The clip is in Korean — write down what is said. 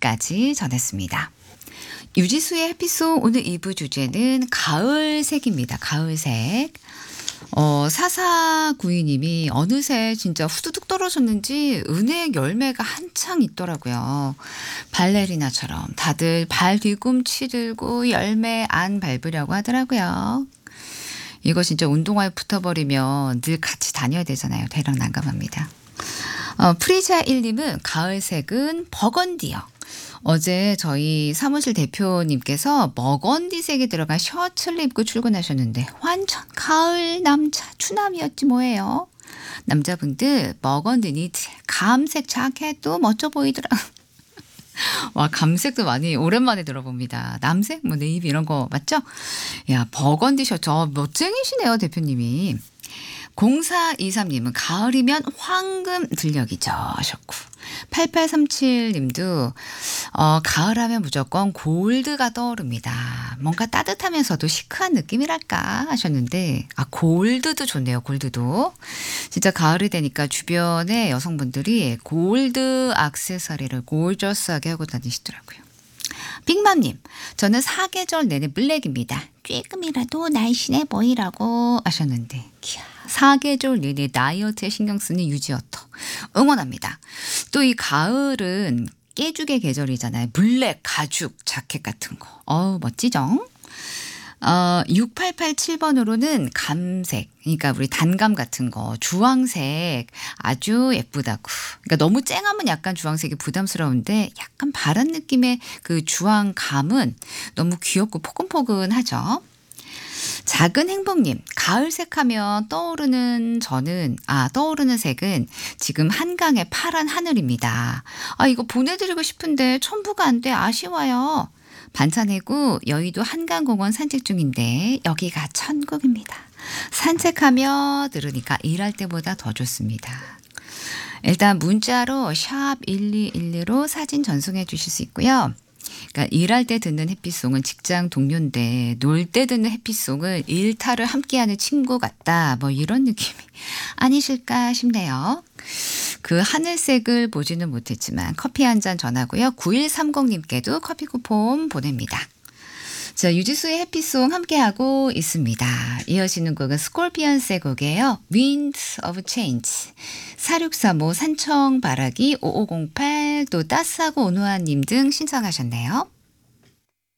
소식까지 전했습니다. 유지수의 해피송 오늘 2부 주제는 가을색입니다. 가을색. 4492님이 어느새 진짜 후두둑 떨어졌는지 은행 열매가 한창 있더라고요. 발레리나처럼 다들 발 뒤꿈치 들고 열매 안 밟으려고 하더라고요. 이거 진짜 운동화에 붙어버리면 늘 같이 다녀야 되잖아요. 대략 난감합니다. 프리자1님은 가을색은 버건디요. 어제 저희 사무실 대표님께서 머건디색이 들어간 셔츠를 입고 출근하셨는데 완전 가을 남자 추남이었지 뭐예요. 남자분들 머건디 니트, 감색 자켓도 멋져 보이더라. 와, 감색도 많이 오랜만에 들어봅니다. 남색, 뭐 네이비 이런 거 맞죠? 야, 버건디 셔츠 멋쟁이시네요, 대표님이. 0423님은 가을이면 황금 들녘이죠 하셨고 8837님도 가을하면 무조건 골드가 떠오릅니다. 뭔가 따뜻하면서도 시크한 느낌이랄까 하셨는데 골드도 좋네요. 골드도. 진짜 가을이 되니까 주변에 여성분들이 골드 액세서리를 골저스하게 하고 다니시더라고요. 빅맘님, 저는 사계절 내내 블랙입니다. 조금이라도 날씬해 보이라고 하셨는데 사계절 내내 다이어트에 신경 쓰는 유지어터 응원합니다. 또 이 가을은 깨죽의 계절이잖아요. 블랙 가죽 자켓 같은 거. 멋지죠? 6887번으로는 감색, 그러니까 우리 단감 같은 거, 주황색 아주 예쁘다고. 그러니까 너무 쨍하면 약간 주황색이 부담스러운데 약간 바른 느낌의 그 주황감은 너무 귀엽고 포근포근하죠. 작은 행복님, 가을색 하면 떠오르는 색은 지금 한강의 파란 하늘입니다. 이거 보내드리고 싶은데 첨부가 안 돼 아쉬워요. 반찬해구 여의도 한강공원 산책 중인데 여기가 천국입니다. 산책하며 들으니까 일할 때보다 더 좋습니다. 일단 문자로 샵 1212로 사진 전송해 주실 수 있고요. 그러니까 일할 때 듣는 해피송은 직장 동료인데 놀 때 듣는 해피송은 일탈을 함께하는 친구 같다. 뭐 이런 느낌이 아니실까 싶네요. 그 하늘색을 보지는 못했지만 커피 한 잔 전하고요. 9130님께도 커피 쿠폰 보냅니다. 자, 유지수의 해피송 함께하고 있습니다. 이어지는 곡은 스콜피언스의 곡이에요. Wind of Change. 4635 산청바라기 5508 또 따스하고 온화한 님 등 신청하셨네요.